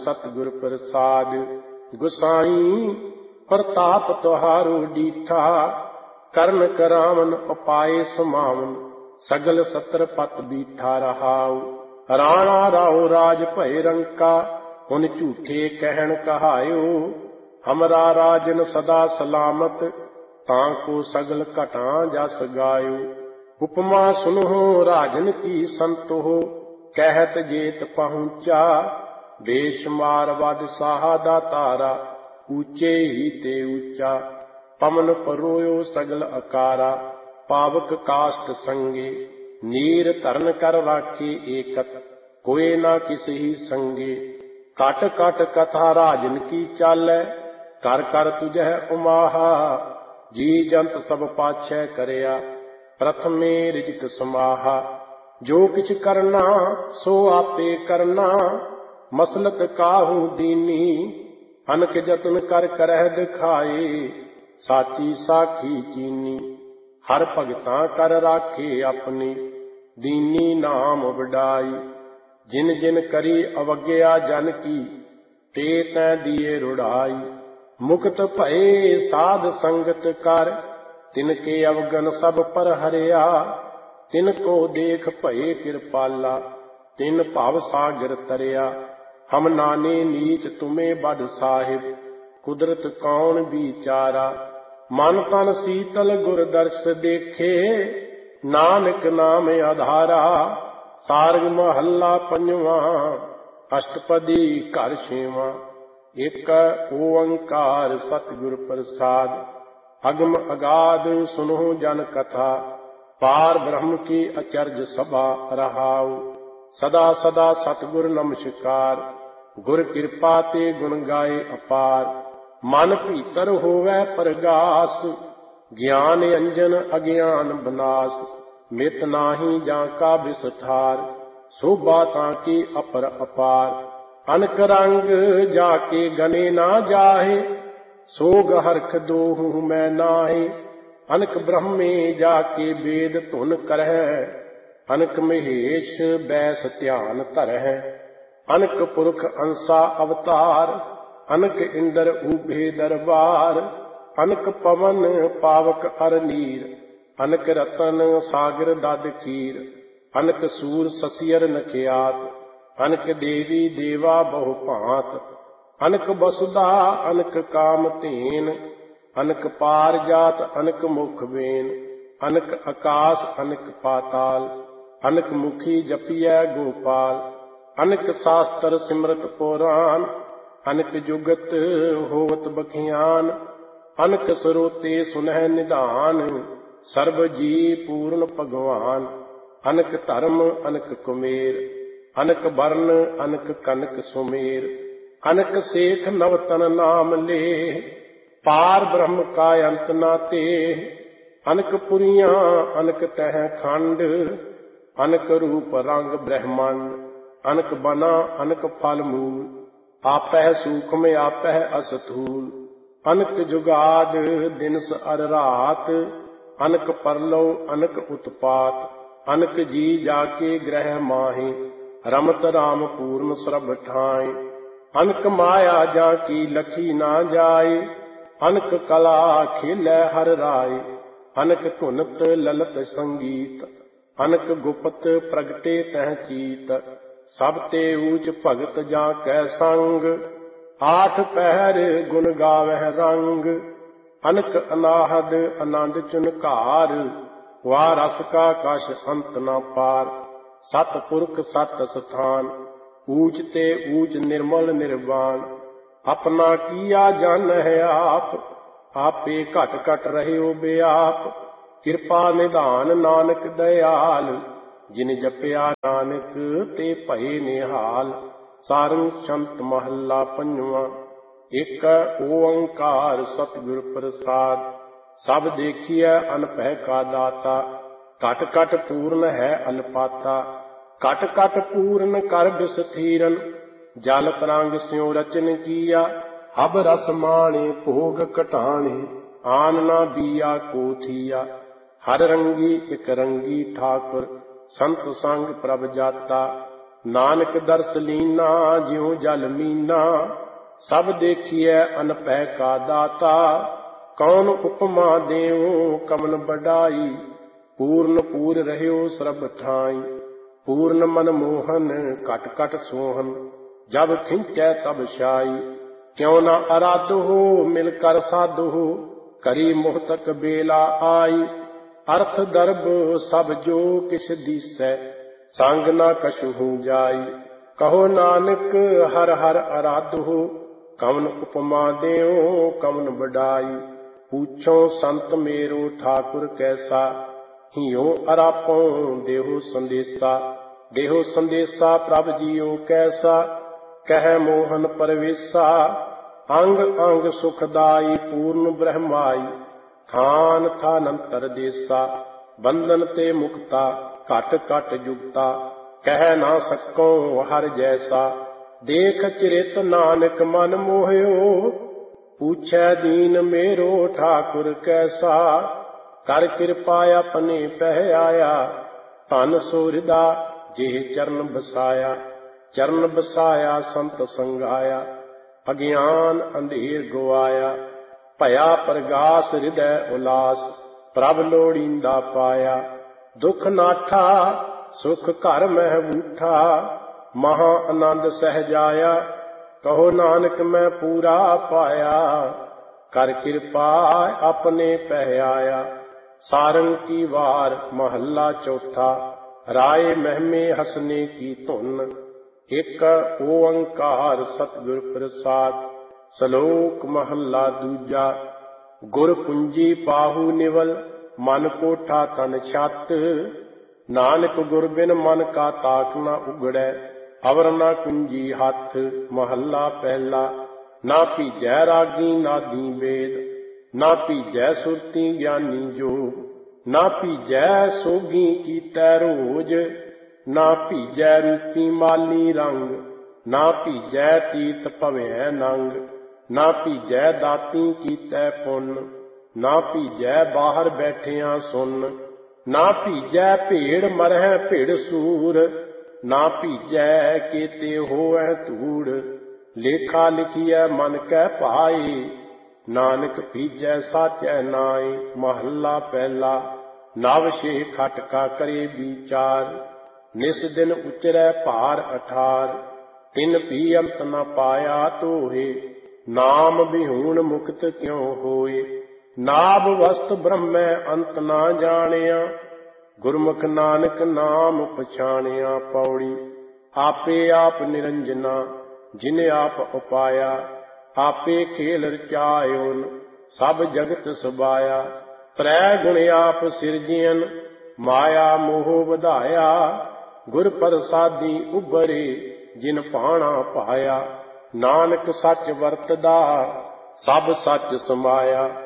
सतगुर प्रसाद। गुसाई प्रताप तुहारो डीठा, करन करावन उपाय समावन, सगल सतर पत बीठा रहाऊ। राणा राव राज भय रंका, उन झूठे कहन कहायो। हमरा राजन सदा सलामत, ताको सगल घटा जस गायो। उपमा सुनहो राजन की संतो, कहत जेत पहुँचा। बेशुमार बादशाह दातारा, ऊंचे ही ते ऊंचा। पवन परोयो सगल अकारा, पावक काष्ट संगे। नीर धरन कर राखे एकत, कोई ना किसी ही संगे। कट कट कथा राजन की चालै, कर कर तुझह उमाहा। जी जंत सब पाछै करया, प्रथमे रिजक समाहा। जो किछ करना सो आपे करना, मसलत काहू दीनी। अनक जतन कर करह दिखाए, साची साखी चीनी। हर भगतां कर राखे अपने, दीनी नाम वडाई। जिन जिन करी अवज्ञा जन की, ते तैं दिए रुड़ाई। मुक्त भये साध संगत कर, तिनके अवगन सब पर हरिया। तिनको देख भये कृपाला, तिन भव सागर तरया। हम नाने नीच तुम्हें बद साहिब, कुदरत कौन विचारा। मन तन शीतल गुर दर्श देखे, नानक नाम आधारा। सारग महला पंजवा, अष्टपदी घर छेवा। एक ओंकार सतगुर प्रसाद, अगम अगाध सुनो जन कथा। पार ब्रह्म की अचर्ज सभा रहाऊ, सदा सदा सतगुर नमस्कार। गुर कृपा ते गुण गाए अपार, मन भीतर होवै प्रगास। ज्ञान अंजन अज्ञान बनास, मित नाही जाका विस्तार। शोभा ताकी अपर अपार, अनक रंग जाके गने ना जाहे। सोग हरख दोहू मैं नाहे, अनक ब्रह्मे जाके वेद धुन करह। अनक महेश बैस ध्यान धरह, अनक पुरख अंसा अवतार। अनक इंद्र ऊभे दरबार, अनक पवन पावक अर नीर। अनक रतन सागर दद खीर, अनक सूर ससियर नखियात। अनक देवी देवा बहु भांत, अनक वसुधा अनक कामधेन। अनक पार जात अनक मुख बेन, अनक आकाश अनक पाताल। अनक मुखी जपिय गोपाल, अनक शास्त्र सिमरत पुराण। अनक जुगत होवत बखियान, अनक सरोते सुनह निधान। सर्व जी पूर्ण भगवान, अनक धर्म अनक कुमेर। अनक वर्ण अनक कनक सुमेर, अनक शेख नवतन नाम ले। पार ब्रह्म का अंत ना ते, अनक पुरियां अनक तह खंड। अनक रूप रंग ब्रह्मांड, अनक बना अनक फल मूल। आपह सूक्ष्म आपह अस्थूल, अनक जुगाद दिनस अर रात। अनक परलो अनक उत्पात, अनक जी जाके ग्रह माहे। रमत राम पूर्ण सरब ठाए, अनक माया जाकी लखी ना जाए। अनक कला खेलै हर राय, अनक धुनत ललत संगीत। अनक गुप्त प्रगटे तह चीत, सब ते ऊच भगत जाकै संग। आठ पहर गुण गावह रंग, अनक अनाहद आनंद चुनकार। वा रस का कश अंत न पार, सतपुरख सत स्थान। ऊच ते ऊच निर्मल निर्वाण, अपना किया जान है आप। आपे घट घट रहियो बेआप, कृपा निधान नानक दयाल। जिन जपया नानक ते भये निहाल। सारंग संत महला पंजवा, एक ओंकार सतगुर प्रसाद। सब देखिए अनपह का दाता, घट घट पूर्ण है अनपाता। घट घट पूर्ण कर विस्थिरन, जल तरंग स्यों रचन किया। हब रस माणे भोग कटाणे, आन ना बिया को थिया। हर रंगी एक रंगी ठाकुर, संत संग प्रभ जाता। ਨਾਨਕ ਦਰਸ ਲੀਨਾ ਜਿਉ ਜਲ ਮੀਨਾ, ਸਭ ਦੇਖੀਐ ਅਨਪੈ ਕਾ ਦਾਤਾ। ਕੌਣ ਉਪਮਾ ਦੇਉ ਕਮਨ ਬਡਾਈ, ਪੂਰਨ ਪੂਰ ਰਹਿਓ ਸਰਬ ਠਾਈ। ਪੂਰਨ ਮਨ ਮੋਹਨ ਘਟ ਘਟ ਸੋਹਨ, ਜਬ ਖਿੰਚੈ ਤਬ ਛਾਈ। ਕਿਉ ਨਾ ਅਰਾਧੋ ਮਿਲ ਕਰ ਸਾਧੋ, ਕਰੀ ਮੁਹਤਕ ਬੇਲਾ ਆਈ। ਅਰਥ ਦਰਬ ਸਭ ਜੋ ਕਿਛ ਦੀਸੈ, ਸੰਗ ਨਾ ਕਛੁ ਜਾਈ। ਕਹੋ ਨਾਨਕ ਹਰ ਹਰ ਅਰਾਧੋ, ਕਵਨ ਉਪਮਾ ਦੇਉ ਕਵਨ ਬਡਾਈ। पूछो संत मेरो ठाकुर कैसा, हियो अरापों देहो संदेशा। देहो संदेशा प्रभ जियो कैसा, कह मोहन परवेसा। अंग अंग सुखदाई पूर्ण ब्रह्माई, थान थानंतर देसा। बंधन ते मुक्ता घट घट जुगता, कह ना सको हर जैसा। देख चिरित नानक मन मोहयो, पूछै दीन मेरो ठाकुर कैसा। कर कृपा अपने पह आया, धन सो हृदा जेह चरण बसाया। चरण बसाया संत संगाया, अज्ञान अंधेर गवाया। भया प्रगास हृदय उलास, प्रभ लोड़ींदा पाया। दुख नाठा सुख घर मह बूठा, महा आनंद सहजाया। कहो नानक मैं पूरा पाया, कर कृपा अपने पह आया। सारंग की वार महला चौथा, राय महमे हसने की धुन। एक ओंकार सतगुर प्रसाद, सलोक महला दूजा। गुर कुंजी पाहु निवल, मन कोठा तन छत। नानक गुर बिन मन का ताक न उगड़ै, अवर ना कुंजी हथ। महला पहला। ना भीजै रागी नादी वेद, ना भीजै सुरती ज्ञानी जोग। ना भीजै सोगी कीतै रोज, ना भीजै रूपी माली रंग। ना भीजै तीत भवै नंग, ना भीजै दाती कीतै पुन। ना भीजै बाहर बैठिया सुन, ना भीजै भेड़ मरह भिड़ सूर। ना भीजै केते होवै धूड़, लेखा लिखिए मन कै भाई। नानक भीजै साचै नाई। महला पहला। नव छे खटका करे विचार, निस दिन उचरै भार अठार। तिन भी अंत न पाया तोहे, नाम बिहूण मुक्त क्यों होए। नाभ वस्त ब्रह्मै अंत ना जानिया, गुरमुख नानक नाम पछाणिया। पौड़ी। आपे आप निरंजना, जिन आप उपाया। आपे खेल रचायोन, सब जगत सबाया। त्रै गुण आप सिरजियन, माया मोह बधाया। गुर प्रसादी उबरे, जिन पाणा पाया। नानक सच वरतदा, सब सच समाया।